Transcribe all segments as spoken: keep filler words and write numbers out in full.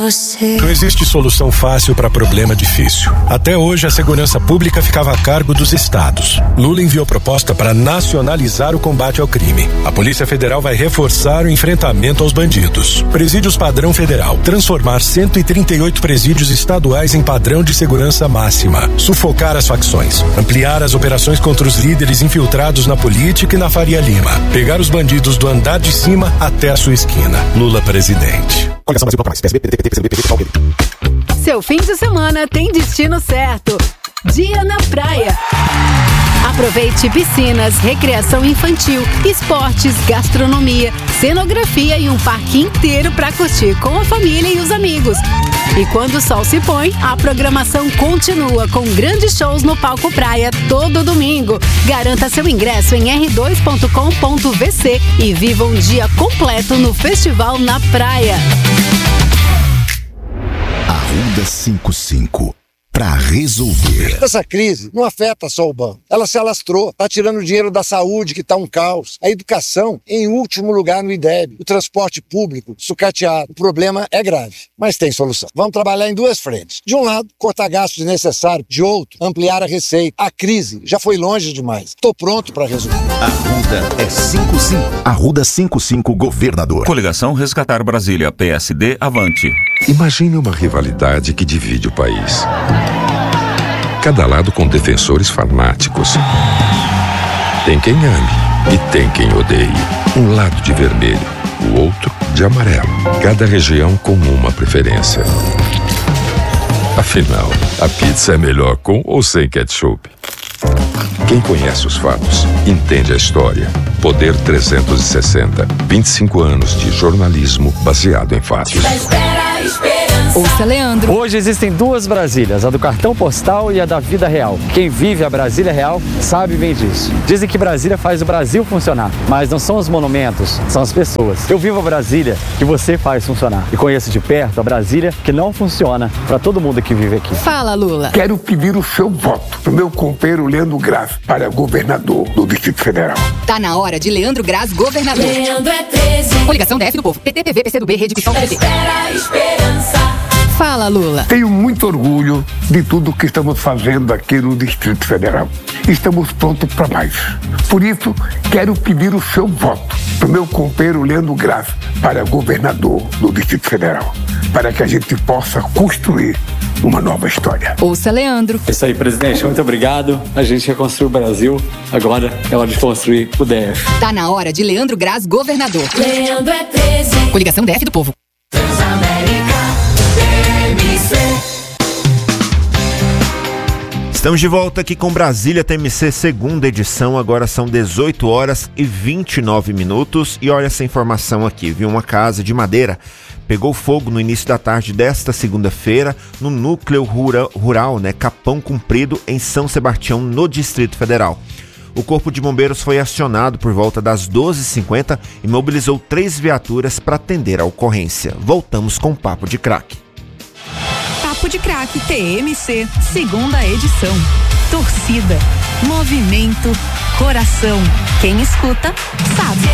você. Não existe solução fácil para problema difícil. Até hoje, a segurança pública ficava a cargo dos estados. Lula enviou proposta para nacionalizar o combate ao crime. A Polícia Federal vai reforçar o enfrentamento aos bandidos. Presídios padrão federal. Transformar cento e trinta e oito presídios estaduais em padrão de segurança máxima. Sufocar as facções. Ampliar as operações contra os líderes infiltrados na política e na Faria Lima. Pegar os bandidos do andar de cima até a sua esquina. Lula presidente. Coligação Brasil Proclamais. P S B, P D T, P C B, P D T, Seu fim de semana tem destino certo. Dia na praia. Aproveite piscinas, recreação infantil, esportes, gastronomia, cenografia e um parque inteiro para curtir com a família e os amigos. E quando o sol se põe, a programação continua com grandes shows no Palco Praia todo domingo. Garanta seu ingresso em r dois ponto com ponto v c e viva um dia completo no Festival na Praia. Arruda cinquenta e cinco. Pra resolver. Essa crise não afeta só o banco. Ela se alastrou, está tirando dinheiro da saúde, que está um caos. A educação, em último lugar no I D E B. O transporte público, sucateado. O problema é grave, mas tem solução. Vamos trabalhar em duas frentes. De um lado, cortar gastos desnecessários. De outro, ampliar a receita. A crise já foi longe demais. Estou pronto para resolver. Arruda é cinquenta e cinco. Arruda cinquenta e cinco, governador. Coligação Resgatar Brasília, P S D, Avante. Imagine uma rivalidade que divide o país. Cada lado com defensores fanáticos. Tem quem ame e tem quem odeie. Um lado de vermelho, o outro de amarelo. Cada região com uma preferência. Afinal, a pizza é melhor com ou sem ketchup? Quem conhece os fatos, entende a história. Poder trezentos e sessenta. vinte e cinco anos de jornalismo baseado em fatos. Ouça Leandro. Hoje existem duas Brasílias, a do cartão postal e a da vida real. Quem vive a Brasília real sabe bem disso. Dizem que Brasília faz o Brasil funcionar, mas não são os monumentos, são as pessoas. Eu vivo a Brasília que você faz funcionar e conheço de perto a Brasília que não funciona para todo mundo que vive aqui. Fala, Lula. Quero pedir o seu voto pro meu companheiro Leandro Graz para governador do Distrito Federal. Tá na hora de Leandro Graz, governador. Leandro é treze. Coligação D F do Povo. P T, P V, P C do B, Rede Pissão, P T. Espera a esperança. Fala, Lula. Tenho muito orgulho de tudo que estamos fazendo aqui no Distrito Federal. Estamos prontos para mais. Por isso, quero pedir o seu voto para o meu companheiro Leandro Graz para governador do Distrito Federal, para que a gente possa construir uma nova história. Ouça Leandro. É isso aí, presidente. Muito obrigado. A gente reconstruiu o Brasil. Agora é hora de construir o D F. Tá na hora de Leandro Graz, governador. Leandro é treze. Coligação D F do Povo. Estamos de volta aqui com Brasília T M C, segunda edição. Agora são dezoito horas e vinte e nove minutos. E olha essa informação aqui, viu? Uma casa de madeira pegou fogo no início da tarde desta segunda-feira no núcleo rural, rural, né, Capão Comprido, em São Sebastião, no Distrito Federal. O Corpo de Bombeiros foi acionado por volta das doze e cinquenta e mobilizou três viaturas para atender a ocorrência. Voltamos com o Papo de Craque. Papo de Craque T M C, segunda edição. Torcida, movimento, coração. Quem escuta, sabe.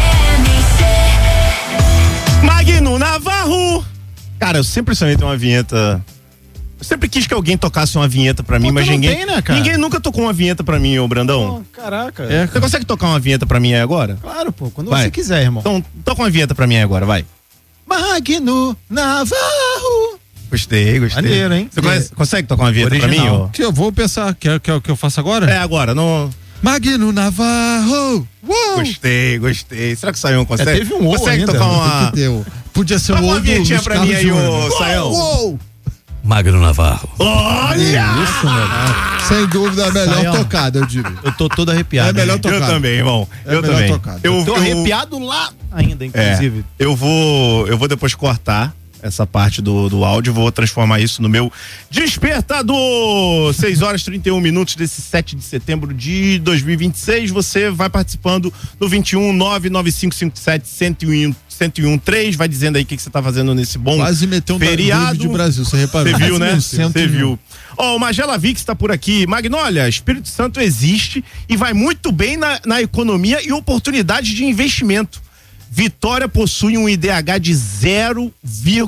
Magno Navarro! Cara, eu sempre sonhei ter uma vinheta. Eu sempre quis que alguém tocasse uma vinheta pra mim, pô, mas ninguém. Tem, né, ninguém nunca tocou uma vinheta pra mim, ô Brandão. Oh, caraca. É, você consegue tocar uma vinheta pra mim aí agora? Claro, pô, quando vai. Você quiser, irmão. Então, toca uma vinheta pra mim aí agora, vai. Magno Navarro! Gostei, gostei. Maneiro, hein? Você conhece, consegue tocar uma vinheta original pra mim? Ó? Que eu vou pensar, que é o que, que eu faço agora? É agora, não. Magno Navarro! Uou! Gostei, gostei. Será que o Saião consegue? É, teve um consegue ainda, tocar uma. Podia ser um uma vinhetinha pra mim aí, ô Saião. Uou! Magno Navarro. Olha! Isso, mano. Sem dúvida, é melhor Saião. Tocado, eu diria. Eu tô todo arrepiado. É melhor tocado. Eu também, irmão. É eu melhor também. Tocado. Eu, eu tô eu... arrepiado lá ainda, inclusive. É, eu vou, eu vou depois cortar essa parte do, do áudio, vou transformar isso no meu despertador. seis horas e trinta e um minutos desse sete de setembro de dois mil e vinte e seis. Você vai participando do vinte e um nove nove cinco cinco sete um zero um três, vai dizendo aí o que, que você tá fazendo nesse bom quase meteu um feriado de Brasil, você reparou. Você viu, né? Você viu. Ó, oh, o Magela Vix tá por aqui. Magnólia, Espírito Santo existe e vai muito bem na, na economia e oportunidades de investimento. Vitória possui um I D H de zero vírgula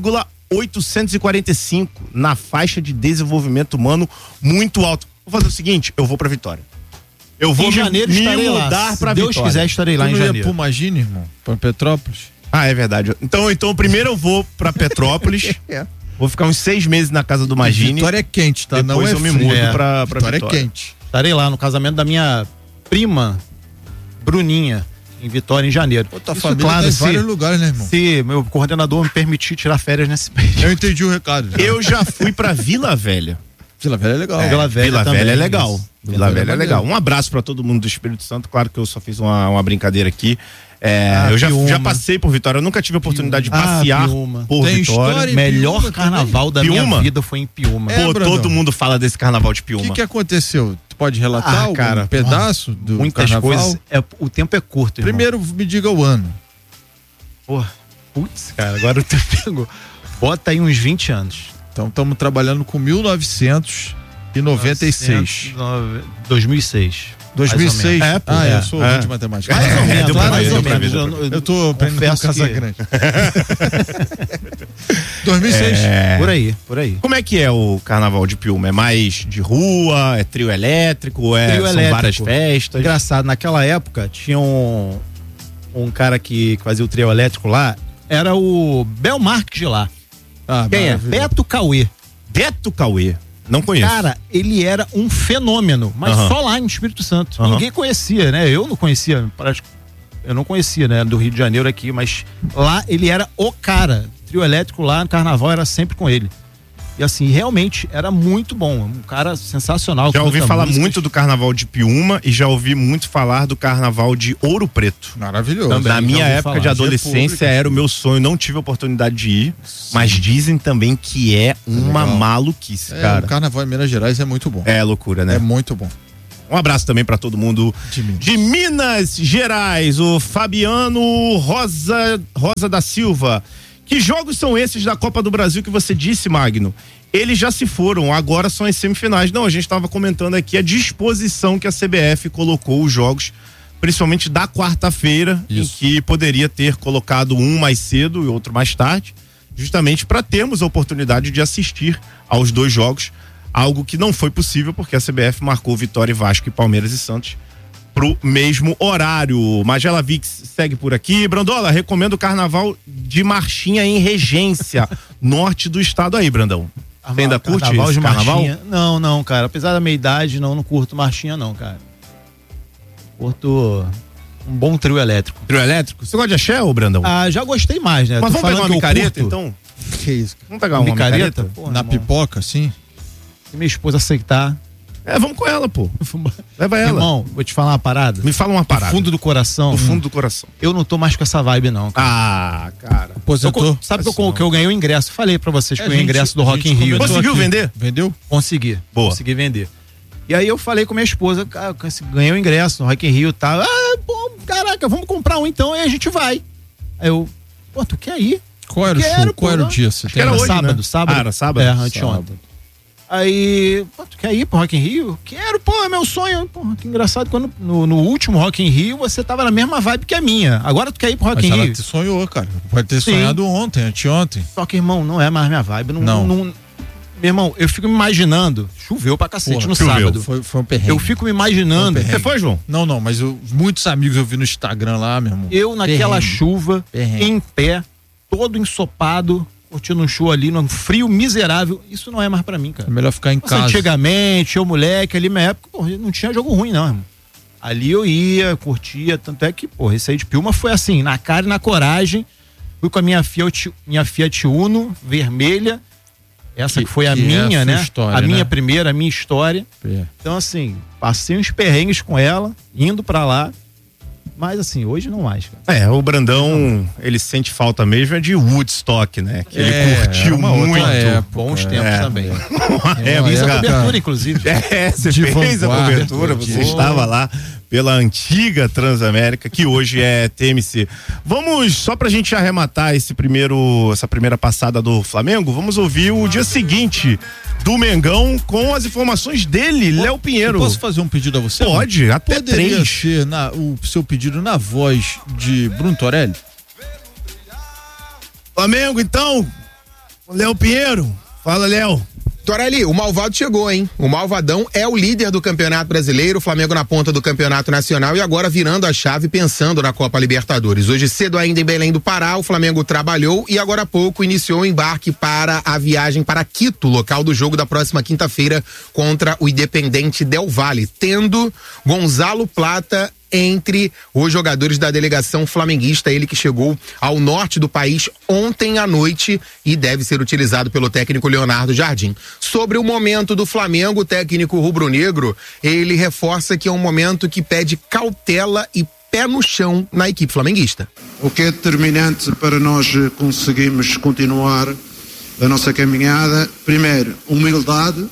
oitocentos e quarenta e cinco, na faixa de desenvolvimento humano muito alto. Vou fazer o seguinte, eu vou pra Vitória. Eu vou em janeiro me, estarei me lá. mudar pra Se Deus Vitória. quiser, estarei lá Tu em não ia janeiro. pro Magine, irmão? Pra Petrópolis? Ah, é verdade. Então, então primeiro eu vou pra Petrópolis. É. Vou ficar uns seis meses na casa do Magine. Vitória é quente, tá? Depois Não é eu me frio. mudo É. pra, pra Vitória Vitória. é quente. Estarei lá no casamento da minha prima, Bruninha, em Vitória, em janeiro. Pô, tua Isso, família claro, tá em se, vários lugares, né, irmão? se meu coordenador me permitir tirar férias nesse período. Eu entendi o recado. Já. Eu já fui pra Vila Velha. Vila Velha é legal. É, Vila Velha Vila também, Velha é legal. isso. Vila Velha é legal. Um abraço pra todo mundo do Espírito Santo. Claro que eu só fiz uma, uma brincadeira aqui. É, Ah, eu já, Piúma. já passei por Vitória. Eu nunca tive a oportunidade de Ah, passear Piúma. por Tem Vitória. história em Melhor Piúma carnaval da Piúma? minha vida foi em Piúma. É, Pô, Brandão. todo mundo fala desse carnaval de O Piúma. que, que aconteceu? Tu pode relatar Ah, algum cara, pedaço do Muitas carnaval? coisas. É, o tempo é curto, irmão. Primeiro me diga o ano. Pô, putz, cara, agora o tempo pegou. Bota aí uns vinte anos. Então estamos trabalhando com mil novecentos e noventa e seis. dois mil e seis. dois mil e seis? Mais ou menos. Ah, É, eu sou é. ruim de matemática. Mais ou É, menos, deu pra mais ver, ou deu pra menos. ver, Eu, deu eu, Eu tô aprendendo com confesso Casa que- Grande. dois mil e seis. É. Por aí, por aí. Como é que é o carnaval de Piúma? É mais de rua? É trio elétrico? É, Trio são elétrico. várias festas? Engraçado, naquela época tinha um, um cara que fazia o trio elétrico lá, era o Bel Marques de lá. Ah, Quem é? maravilha. Beto Cauê. Beto Cauê. Não conheço. Cara, ele era um fenômeno, mas Aham. só lá em Espírito Santo. Aham. Ninguém conhecia, né? Eu não conhecia, parece- eu não conhecia, né, do Rio de Janeiro aqui, mas lá ele era o cara. Trio elétrico lá no carnaval era sempre com ele. E assim, realmente era muito bom. Um cara sensacional. Já ouvi canta falar músicas. muito do carnaval de Piúma e já ouvi muito falar do carnaval de Ouro Preto. Maravilhoso. Também. Na já minha ouvi época falar. de adolescência República. era o meu sonho, não tive a oportunidade de ir, mas dizem também que é uma legal. maluquice, É, cara. o carnaval em Minas Gerais é muito bom. É loucura, né? É muito bom. Um abraço também pra todo mundo De Minas. de Minas Gerais, o Fabiano Rosa, Rosa da Silva. Que jogos são esses da Copa do Brasil que você disse, Magno? Eles já se foram, agora são as semifinais. Não, a gente estava comentando aqui a disposição que a C B F colocou os jogos, principalmente da quarta-feira, em Isso. que poderia ter colocado um mais cedo e outro mais tarde, justamente para termos a oportunidade de assistir aos dois jogos, algo que não foi possível porque a C B F marcou Vitória e Vasco e Palmeiras e Santos pro mesmo horário. Magela Vix segue por aqui. Brandola, recomendo o carnaval de Marchinha em Regência, norte do estado aí, Brandão. Você ainda curte Carnaval esse de carnaval? Marchinha? Não, não, cara. Apesar da minha idade, não, não curto marchinha, não, cara. Curto um bom trio elétrico. Trio elétrico? Você gosta de axé, ô Brandão? Ah, já gostei mais, né? Mas Tô vamos pegar falando uma que eu micareta, curto. então? Que isso? Vamos pegar uma Micareta? micareta? Pô, Na irmão, pipoca, sim? se minha esposa aceitar. É, vamos com ela, pô. Leva ela. Irmão, vou te falar uma parada. Me fala uma parada. Do fundo do coração. Do fundo do coração. Eu não tô mais com essa vibe, não. Cara. Ah, cara. Eu, Aposentou? sabe que eu, que eu ganhei o ingresso? Falei pra vocês que É, eu ganhei o gente, ingresso do a Rock gente in Rio. comentou Conseguiu aqui. vender? Vendeu? Consegui. Boa. Consegui vender. E aí eu falei com minha esposa, cara, ganhei o ingresso no Rock in Rio e tal. Ah, pô, caraca, vamos comprar um então e a gente vai. Aí eu, pô, tu quer ir? Qual era o Quero, show? pô, Qual era o não. dia? Você Acho que era tem- hoje, sábado, né? sábado. Ah, era sábado? É, anteontem. Aí, pô, tu quer ir pro Rock in Rio? Quero, pô, é meu sonho. Pô, que engraçado, quando no, no último Rock in Rio você tava na mesma vibe que a minha. Agora tu quer ir pro Rock Mas in ela Rio? te sonhou, cara. Pode ter Sim. sonhado ontem, anteontem. Só que, irmão, não é mais minha vibe. Não, Não. não- meu irmão, eu fico me imaginando. Choveu pra cacete Porra, no choveu. sábado. Foi, foi um perrengue. Eu fico me imaginando. Foi um Você foi, João? Não, não, mas eu- muitos amigos eu vi no Instagram lá, meu irmão. Eu naquela Perrengue. chuva, Perrengue. em pé, todo ensopado, curtindo um show ali, num frio miserável. Isso não é mais pra mim, cara. É melhor ficar em Nossa, casa. antigamente, eu moleque, ali na minha época, porra, não tinha jogo ruim, não, irmão. Ali eu ia, curtia, tanto é que, porra, esse aí de Piúma foi assim, na cara e na coragem. Fui com a minha Fiat, minha Fiat Uno, vermelha. Essa que, Que- foi a que é a minha, sua né? história, a né? minha primeira, a minha história. É. Então, assim, passei uns perrengues com ela, indo pra lá. Mas, assim, hoje não mais, cara. É, o Brandão, ele sente falta mesmo é de Woodstock, né? Que É, ele curtiu era uma outra muito. época, Bons é. tempos É. também. É, Eu fiz a cara. cobertura, inclusive. É, você De fez a vanguarda. cobertura, você De- estava lá pela antiga Transamérica, que hoje é T M C. Vamos, só pra gente arrematar esse primeiro, essa primeira passada do Flamengo, vamos ouvir o dia seguinte do Mengão com as informações dele, Léo Pinheiro. Eu posso fazer um pedido a você? Pode, até Poderia três. ser na- o seu pedido na voz de Bruno Torelli? Flamengo, então, Léo Pinheiro. Fala, Léo. Torelli, o malvado chegou, hein? O malvadão é o líder do Campeonato Brasileiro, o Flamengo na ponta do Campeonato Nacional e agora virando a chave pensando na Copa Libertadores. Hoje cedo ainda em Belém do Pará, o Flamengo trabalhou e agora há pouco iniciou o embarque para a viagem para Quito, local do jogo da próxima quinta-feira contra o Independente Del Valle, tendo Gonzalo Plata entre os jogadores da delegação flamenguista, ele que chegou ao norte do país ontem à noite e deve ser utilizado pelo técnico Leonardo Jardim. Sobre o momento do Flamengo, o técnico rubro-negro, ele reforça que é um momento que pede cautela e pé no chão na equipe flamenguista. O que é determinante para nós conseguirmos continuar a nossa caminhada, primeiro, humildade,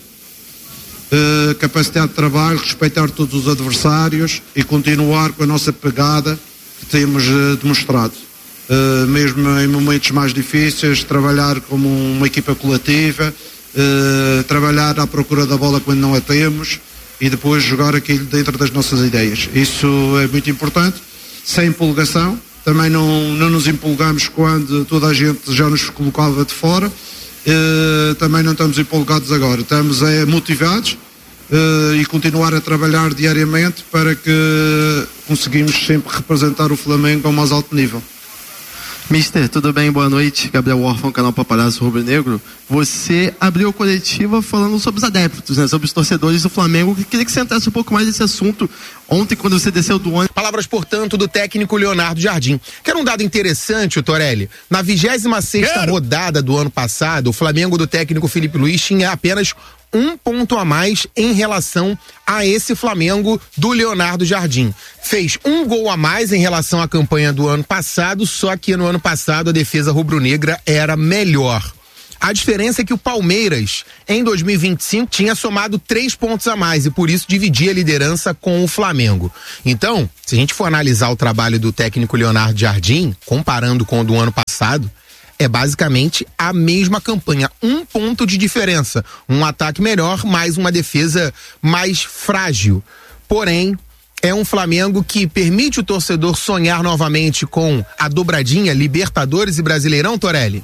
Uh, capacidade de trabalho, respeitar todos os adversários e continuar com a nossa pegada que temos uh, demonstrado. Uh, mesmo em momentos mais difíceis, trabalhar como uma equipa coletiva, uh, trabalhar à procura da bola quando não a temos e depois jogar aquilo dentro das nossas ideias. Isso é muito importante, sem empolgação. Também não, não nos empolgamos quando toda a gente já nos colocava de fora. Uh, também não estamos empolgados agora, estamos é, motivados uh, e continuar a trabalhar diariamente para que conseguimos sempre representar o Flamengo ao mais alto nível. Mister, tudo bem? Boa noite. Gabriel Orfão, canal Paparazzo Rubro Negro. Você abriu a coletiva falando sobre os adeptos, né? Sobre os torcedores do Flamengo. Queria que você entrasse um pouco mais nesse assunto. Ontem, quando você desceu do ônibus... Palavras, portanto, do técnico Leonardo Jardim. Quer um dado interessante, Torelli? Na vigésima sexta rodada do ano passado, o Flamengo do técnico Felipe Luiz tinha apenas um ponto a mais em relação a esse Flamengo do Leonardo Jardim. Fez um gol a mais em relação à campanha do ano passado, só que no ano passado a defesa rubro-negra era melhor. A diferença é que o Palmeiras, em dois mil e vinte e cinco, tinha somado três pontos a mais e por isso dividia a liderança com o Flamengo. Então, se a gente for analisar o trabalho do técnico Leonardo Jardim, comparando com o do ano passado, é basicamente a mesma campanha, um ponto de diferença, um ataque melhor, mais uma defesa mais frágil. Porém, é um Flamengo que permite o torcedor sonhar novamente com a dobradinha Libertadores e Brasileirão, Torelli?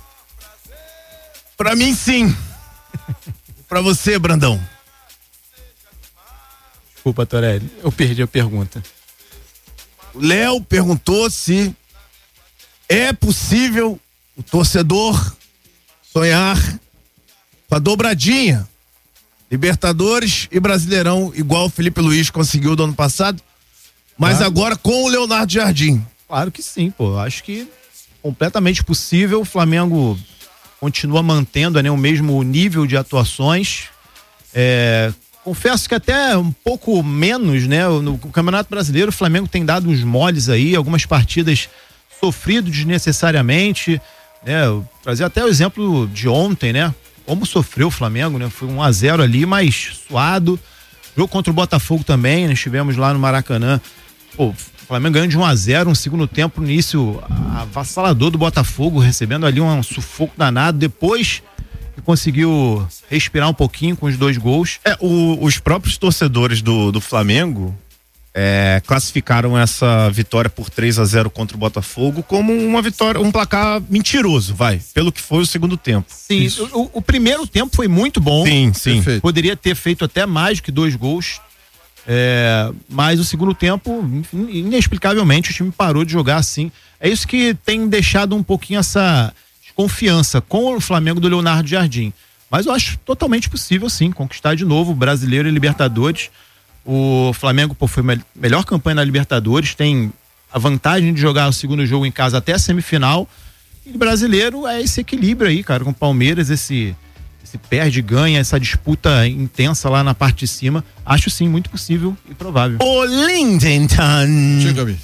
Pra mim, sim. Pra você, Brandão. Desculpa, Torelli, eu perdi a pergunta. O Léo perguntou se é possível o torcedor sonhar com a dobradinha Libertadores e Brasileirão, igual o Felipe Luiz conseguiu do ano passado, mas claro, agora com o Leonardo Jardim. Claro que sim, pô. Acho que completamente possível. O Flamengo continua mantendo, né, o mesmo nível de atuações. É, confesso que até um pouco menos, né? No Campeonato Brasileiro, o Flamengo tem dado uns moles aí, algumas partidas sofrido desnecessariamente. É, trazer até o exemplo de ontem, né? Como sofreu o Flamengo, né? Foi um a zero ali, mas suado. Jogo contra o Botafogo também, nós estivemos lá no Maracanã. Pô, o Flamengo ganhando de um a zero, um segundo tempo, no início avassalador do Botafogo, recebendo ali um sufoco danado. Depois conseguiu respirar um pouquinho com os dois gols. É, o, os próprios torcedores do, do Flamengo É, classificaram essa vitória por três a zero contra o Botafogo como uma vitória, um placar mentiroso, vai, pelo que foi o segundo tempo. Sim, o, o primeiro tempo foi muito bom. Sim, sim. Perfeito. Poderia ter feito até mais do que dois gols, é, mas o segundo tempo, inexplicavelmente, o time parou de jogar assim. É isso que tem deixado um pouquinho essa desconfiança com o Flamengo do Leonardo Jardim. Mas eu acho totalmente possível, sim, conquistar de novo o Brasileiro e Libertadores. O Flamengo, pô, foi a melhor campanha na Libertadores, tem a vantagem de jogar o segundo jogo em casa até a semifinal. E o brasileiro é esse equilíbrio aí, cara, com o Palmeiras, esse, esse perde, ganha, essa disputa intensa lá na parte de cima. Acho sim, muito possível e provável. Ô Lindenton, chega-me.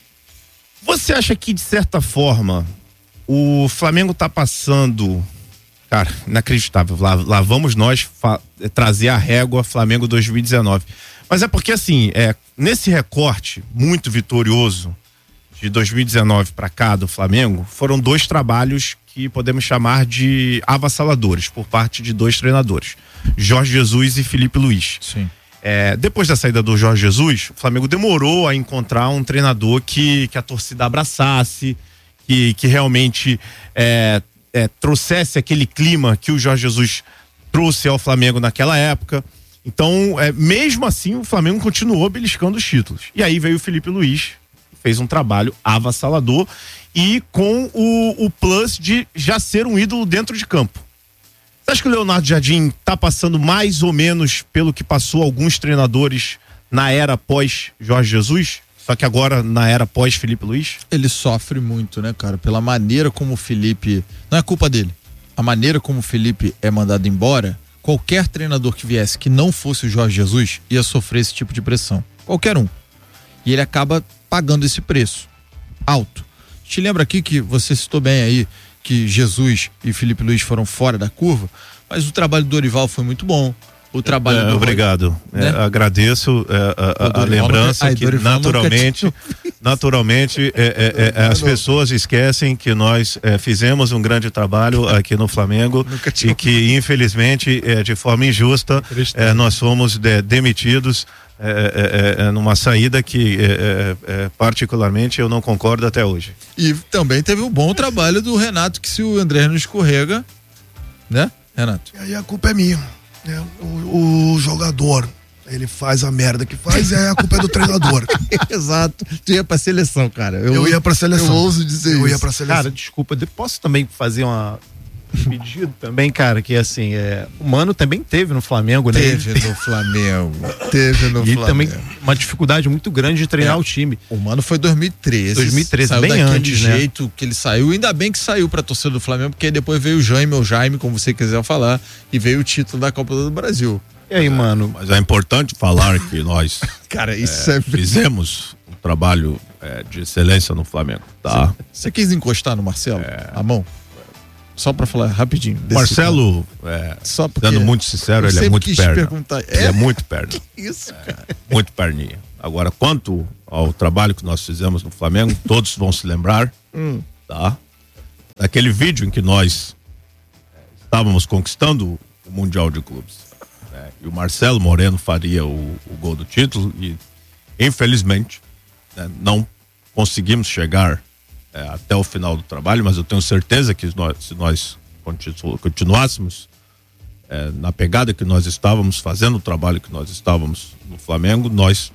Você acha que, de certa forma, o Flamengo tá passando... Cara, inacreditável. Lá, lá vamos nós trazer a régua Flamengo dois mil e dezenove. Mas é porque, assim, é, nesse recorte muito vitorioso de dois mil e dezenove para cá do Flamengo, foram dois trabalhos que podemos chamar de avassaladores por parte de dois treinadores, Jorge Jesus e Felipe Luiz. Sim. É, depois da saída do Jorge Jesus, o Flamengo demorou a encontrar um treinador que, que a torcida abraçasse, que, que realmente é, é, trouxesse aquele clima que o Jorge Jesus trouxe ao Flamengo naquela época. Então, é, mesmo assim, o Flamengo continuou beliscando os títulos. E aí veio o Felipe Luiz, fez um trabalho avassalador e com o, o plus de já ser um ídolo dentro de campo. Você acha que o Leonardo Jardim tá passando mais ou menos pelo que passou alguns treinadores na era pós Jorge Jesus? Só que agora na era pós Felipe Luiz? Ele sofre muito, né, cara? Pela maneira como o Felipe... Não é culpa dele. A maneira como o Felipe é mandado embora, qualquer treinador que viesse que não fosse o Jorge Jesus ia sofrer esse tipo de pressão. Qualquer um. E ele acaba pagando esse preço alto. Te lembra aqui que você citou bem aí que Jesus e Felipe Luiz foram fora da curva, mas o trabalho do Dorival foi muito bom. O trabalho é, do obrigado. Né? É, agradeço é, a, a, a lembrança Ai, que Dorival naturalmente, naturalmente é, é, é, as pessoas esquecem que nós é, fizemos um grande trabalho aqui no Flamengo e que infelizmente é, de forma injusta é, nós fomos de, demitidos é, é, é, numa saída que é, é, é, particularmente eu não concordo até hoje. E também teve um bom trabalho do Renato, que se o André não escorrega, né, Renato? E aí a culpa é minha. É, o, o jogador, ele faz a merda que faz, é a culpa é do treinador. Exato. Tu ia pra seleção, cara. Eu, eu ia pra seleção. Eu ouso dizer eu isso. ia pra seleção. Cara, desculpa, posso também fazer uma um pedido também, cara, que assim, é, o Mano também teve no Flamengo, né? Teve no Flamengo. Teve no e Flamengo. também uma dificuldade muito grande de treinar é, o time. O Mano foi dois mil e treze. dois mil e treze, saiu bem daquele antes, jeito né? que ele saiu. Ainda bem que saiu pra torcida do Flamengo, porque aí depois veio o Jaime, ou Jaime, como você quiser falar, e veio o título da Copa do Brasil. E aí, mano? Mas é importante falar que nós cara, isso é, é... fizemos um trabalho é, de excelência no Flamengo, tá? Você, você quis encostar no Marcelo? É... A mão? Só pra falar rapidinho. Marcelo, é, Só porque sendo muito sincero, ele é muito perna. É? Ele é muito perna. Que isso, cara? É, muito perninha. Agora, quanto ao trabalho que nós fizemos no Flamengo, todos vão se lembrar, hum. tá? Daquele vídeo em que nós estávamos conquistando o Mundial de Clubes. Né? E o Marcelo Moreno faria o, o gol do título e, infelizmente, né, não conseguimos chegar É, até o final do trabalho, mas eu tenho certeza que nós, se nós continu, continuássemos é, na pegada que nós estávamos, fazendo o trabalho que nós estávamos no Flamengo, nós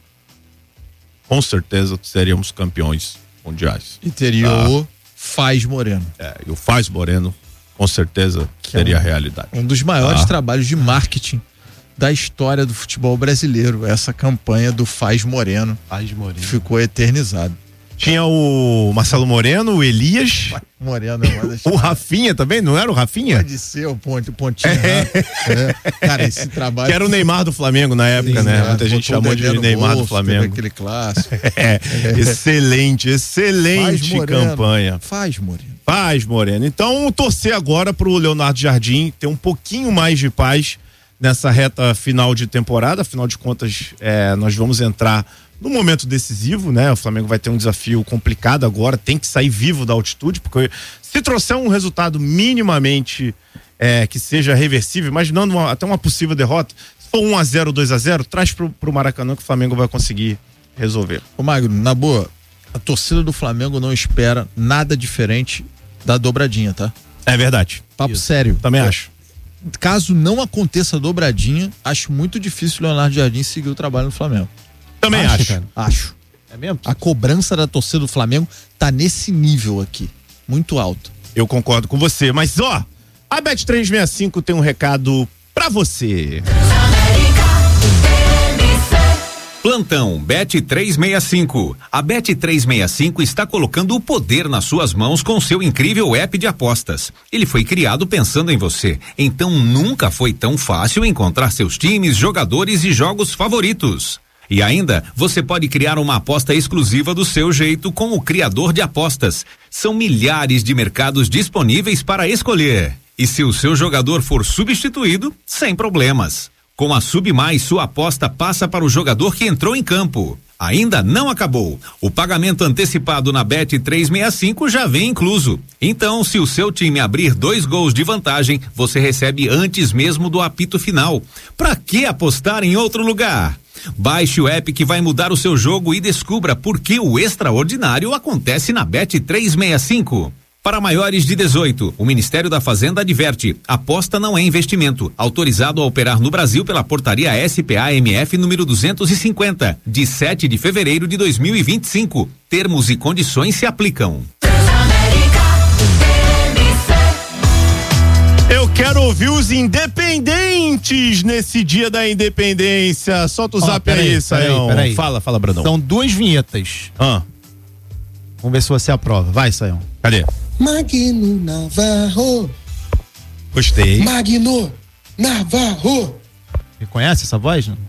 com certeza seríamos campeões mundiais. E teria ah, o Faz Moreno. É, e o Faz Moreno com certeza que seria é um, a realidade. Um dos maiores ah. trabalhos de marketing da história do futebol brasileiro, essa campanha do Faz Moreno. Faz Moreno. Ficou eternizado. Tinha o Marcelo Moreno, o Elias. Moreno, o Rafinha também, não era o Rafinha? Pode ser o ponte, pontinho. É. É. Cara, esse trabalho. Que era o Neymar do Flamengo na época, Sim, né? É. Muita gente chamou de Neymar bolso, do Flamengo. Aquele clássico. É. É. Excelente, excelente Faz campanha. Faz Moreno. Faz Moreno. Então, torcer agora pro Leonardo Jardim ter um pouquinho mais de paz nessa reta final de temporada. Afinal de contas, é, nós vamos entrar no momento decisivo, né? O Flamengo vai ter um desafio complicado agora, tem que sair vivo da altitude, porque se trouxer um resultado minimamente é, que seja reversível, imaginando uma, até uma possível derrota, se for um a zero, dois a zero, traz pro, pro Maracanã que o Flamengo vai conseguir resolver. Ô Magno, na boa, a torcida do Flamengo não espera nada diferente da dobradinha, tá? É verdade. Papo Isso. sério. Também é. acho. Caso não aconteça a dobradinha, acho muito difícil o Leonardo Jardim seguir o trabalho no Flamengo. Também acho. Acho. Cara. acho. É mesmo? A cobrança da torcida do Flamengo tá nesse nível aqui. Muito alto. Eu concordo com você, mas ó, a Bet trezentos e sessenta e cinco tem um recado pra você. Plantão Bet trezentos e sessenta e cinco. A Bet trezentos e sessenta e cinco está colocando o poder nas suas mãos com seu incrível app de apostas. Ele foi criado pensando em você, então nunca foi tão fácil encontrar seus times, jogadores e jogos favoritos. E ainda, você pode criar uma aposta exclusiva do seu jeito com o criador de apostas. São milhares de mercados disponíveis para escolher. E se o seu jogador for substituído, sem problemas. Com a Sub Mais, sua aposta passa para o jogador que entrou em campo. Ainda não acabou. O pagamento antecipado na Bet trezentos e sessenta e cinco já vem incluso. Então, se o seu time abrir dois gols de vantagem, você recebe antes mesmo do apito final. Pra que apostar em outro lugar? Baixe o app que vai mudar o seu jogo e descubra por que o extraordinário acontece na Bet trezentos e sessenta e cinco. Para maiores de dezoito, o Ministério da Fazenda adverte: aposta não é investimento. Autorizado a operar no Brasil pela portaria S P A M F número duzentos e cinquenta, de sete de fevereiro de dois mil e vinte e cinco. Termos e condições se aplicam. Eu quero ouvir os independentes nesse dia da independência. Solta o Ó, zap peraí, aí, Saião. peraí, peraí. Fala, fala, Brandão. São duas vinhetas. Ah. Vamos ver se você aprova. Vai, Saião. Cadê? Magno Navarro. Gostei. Magno Navarro. Reconhece essa voz? Não?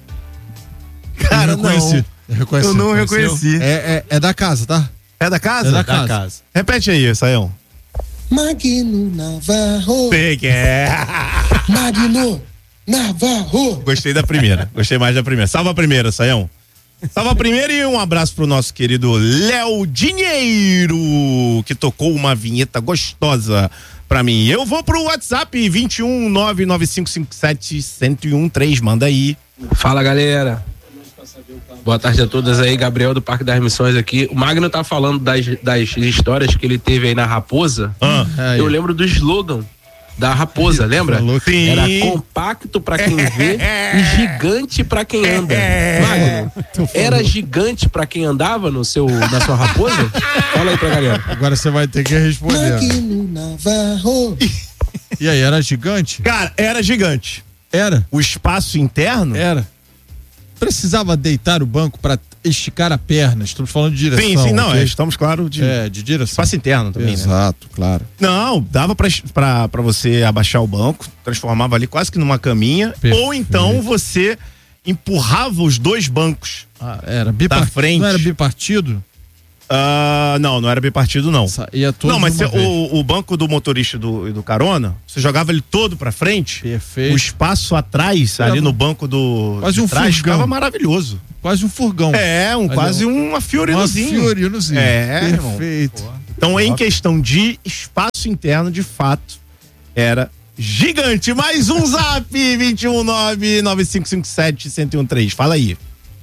Cara, eu reconheci. não. Eu, reconheci. Eu não Reconheceu? reconheci. É, é, é da casa, tá? É da casa? É da Da casa. casa. Repete aí, Saião. Magno Navarro. Sei que é. Magno Navarro. Gostei da primeira. Gostei mais da primeira. Salva a primeira, Saião. Salva a primeira e um abraço pro nosso querido Léo Dinheiro, que tocou uma vinheta gostosa pra mim. Eu vou pro WhatsApp vinte e um nove nove cinco cinco sete zero um três. Manda aí. Fala, galera. Boa tarde a todas aí, Gabriel do Parque das Missões aqui. O Magno tá falando das, das histórias que ele teve aí na Raposa. Ah, eu lembro do slogan da Raposa, lembra? Sim. Era compacto pra quem vê e gigante pra quem anda. Magno, era gigante pra quem andava no seu, na sua Raposa? Fala aí pra galera. Agora você vai ter que responder. Magno Navarro. E aí, era gigante? Cara, era gigante. Era? O espaço interno? Era. Precisava deitar o banco para esticar a perna. Estamos falando de direção. Sim, sim, não, okay? é, estamos claro de, é, de direção. Espaço interno também, Exato, né? claro. Não, dava pra, pra, pra você abaixar o banco, transformava ali quase que numa caminha, Perfeito. ou então você empurrava os dois bancos. Ah, era bipart... da frente. Não era bipartido? Uh, não, não era bipartido, não. Ia todo não, mas de cê, uma vez. o, o banco do motorista e do, do carona, você jogava ele todo pra frente. Perfeito. O espaço atrás, Era ali no banco do. quase de um trás, furgão. ficava maravilhoso. Quase um furgão. É, um, Mas quase é um, uma Fiorinozinho. Uma Fiorinozinho. É, irmão. Perfeito. Então, em questão de espaço interno, de fato, era gigante. Mais um zap, vinte e um nove nove cinco cinco sete zero um três. Fala aí.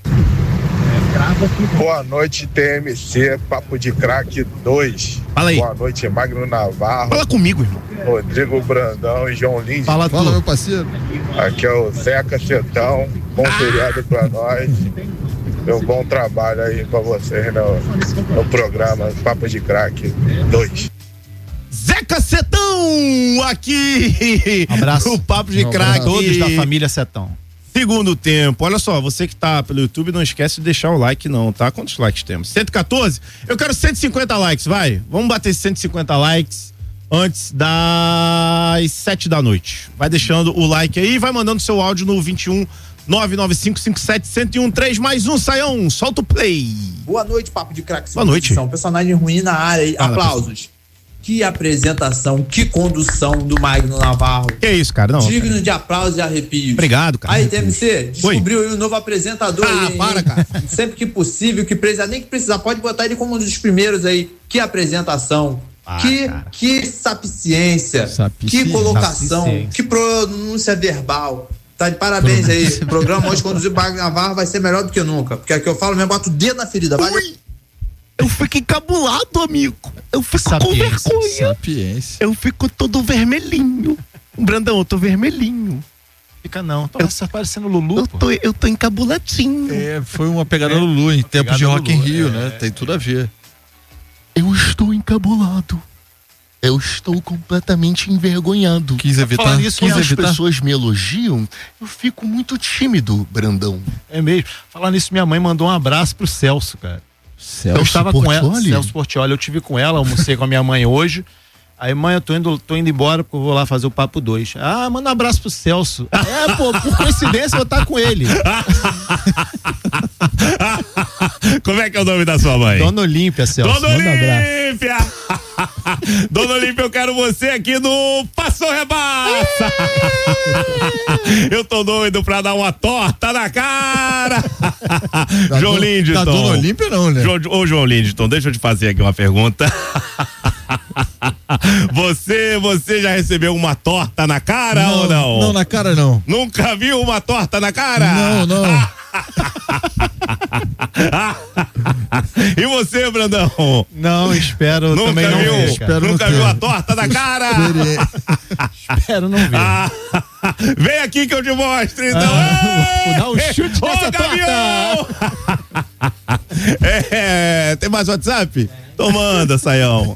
Boa noite, T M C, Papo de Craque dois. Fala aí. Boa noite, Magno Navarro. Fala comigo, irmão. Rodrigo Brandão e João Lins. Fala, Fala, meu parceiro. Aqui é o Zeca Cetão. Bom feriado pra nós. Meu bom trabalho aí pra vocês no, no programa Papo de Craque dois. Zeca Cetão aqui. Abraço. O Papo de Um Craque. abraço a todos da família Cetão. Segundo tempo. Olha só, você que tá pelo YouTube, não esquece de deixar o like não, tá? Quantos likes temos? cento e quatorze? Eu quero cento e cinquenta likes, vai. Vamos bater cento e cinquenta likes antes das sete da noite. Vai deixando o like aí, vai mandando seu áudio no vinte e um nove nove cinco cinco sete zero um três. Mais um, Saião, solta o play. Boa noite, Papo de Craque. Boa noite. Um personagem ruim na área aí. Fala, Aplausos. Que apresentação, que condução do Magno Navarro. Que isso, cara? Não. Digno cara. de aplausos e arrepios. Obrigado, cara. Aí, T M C, descobriu aí o novo apresentador. Ah, aí, para, hein? cara. Sempre que possível, que precisar, nem que precisar, pode botar ele como um dos primeiros aí. Que apresentação. Ah, que, cara. que sapiência. Sapici- Que colocação. Sapici- Que pronúncia verbal. Tá de parabéns aí. O programa hoje conduzido por Magno Navarro vai ser melhor do que nunca. Porque aqui eu falo mesmo, boto o dedo na ferida. Vai. Eu fico encabulado, amigo. Eu fico Sapiência, com vergonha. Sapiência. Eu fico todo vermelhinho. Brandão, eu tô vermelhinho. Fica não. Tô eu, parecendo Lulu. Eu tô, eu tô encabuladinho. É, foi uma pegada Lulu em tempos pegada de Rock in Lulu, Rio, é. né? Tem tudo a ver. Eu estou encabulado. Eu estou completamente envergonhado. Quis evitar. Falar nisso, quis Quando as evitar. pessoas me elogiam, eu fico muito tímido, Brandão. É mesmo. Falar nisso, minha mãe mandou um abraço pro Celso, cara. Celso eu estava com ela, Portiolli? Celso Portiolli, eu tive com ela, almocei com a minha mãe hoje. Aí, mãe, eu tô indo, tô indo embora porque eu vou lá fazer o papo dois. Ah, manda um abraço pro Celso. É, pô, por coincidência eu vou estar com ele. Como é que é o nome da sua mãe? Dona Olímpia, Celso. Dona Manda um abraço. Olímpia! Dona Olímpia, eu quero você aqui no Passou Rebaça! Eu tô doido pra dar uma torta na cara! Da João do- Lindton. da Dona Olímpia não, né? João, ô, João Lindton, deixa eu te fazer aqui uma pergunta. Você, você já recebeu uma torta na cara Não, ou não? não, na cara não. Nunca viu uma torta na cara? Não, não. E você, Brandão? Não, espero nunca também não viu, ver, espero Nunca viu a torta da cara? Espero não ver. Ah, vem aqui que eu te mostro, então. Ah, vou dar um chute Ô, nessa Gavião! É, tem mais WhatsApp? Então manda, Saião.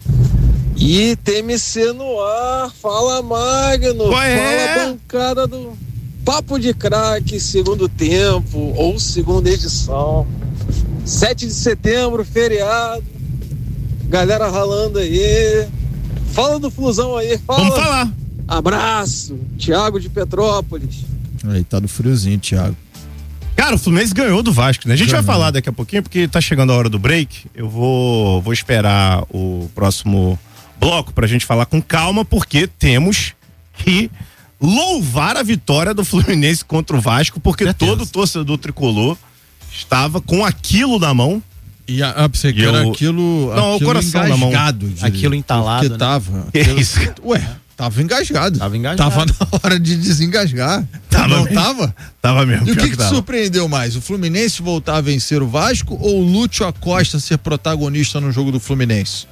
E T M C no ar, fala Magno, Qual é? fala bancada do Papo de Craque, segundo tempo ou segunda edição. sete de setembro, feriado, galera ralando aí. Fala do Flusão aí, fala. Vamos falar. Abraço, Thiago de Petrópolis. Aí, tá no friozinho, Thiago. Cara, o Fluminense ganhou do Vasco, né? A gente Ganhou. vai falar daqui a pouquinho, porque tá chegando a hora do break. Eu vou, vou esperar o próximo bloco pra gente falar com calma, porque temos que louvar a vitória do Fluminense contra o Vasco, porque todo torcedor tricolor estava com aquilo na mão. E a, a, você E quer eu- aquilo, Não, o aquilo coração na mão. engasgado, diria. Aquilo entalado, Porque né? tava. Que aquilo- isso? Ué, tava engasgado. Tava engasgado. Tava na hora de desengasgar. Tava Não mesmo. tava? Tava mesmo. E o pior que, que te tava. surpreendeu mais? O Fluminense voltar a vencer o Vasco ou o Lúcio Acosta ser protagonista no jogo do Fluminense?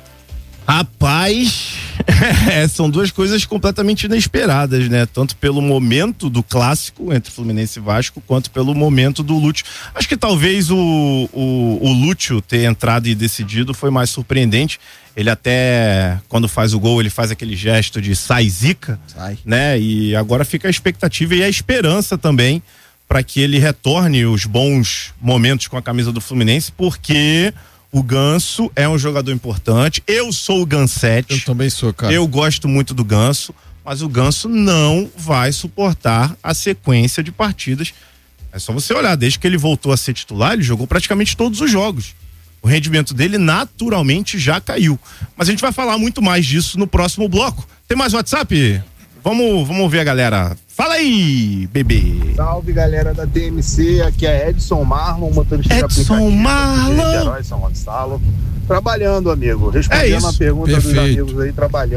Rapaz, é, são duas coisas completamente inesperadas, né? Tanto pelo momento do clássico entre Fluminense e Vasco, quanto pelo momento do Lúcio. Acho que talvez o, o, o Lúcio ter entrado e decidido foi mais surpreendente. Ele até, quando faz o gol, ele faz aquele gesto de sai zica, Sai. né? E agora fica a expectativa e a esperança também para que ele retorne os bons momentos com a camisa do Fluminense, porque o Ganso é um jogador importante. Eu sou o Gansete. Eu também sou, cara. Eu gosto muito do Ganso, mas o Ganso não vai suportar a sequência de partidas. É só você olhar, desde que ele voltou a ser titular, ele jogou praticamente todos os jogos. O rendimento dele naturalmente já caiu. Mas a gente vai falar muito mais disso no próximo bloco. Tem mais WhatsApp? Vamos, vamos ver a galera. Fala aí, bebê. Salve, galera da T M C, aqui é Edson Marlon, motorista Edson de aplicativo Marlon. de Niterói, São Gonçalo. Trabalhando, amigo, É respondendo isso. a pergunta Perfeito. dos amigos aí, trabalhando.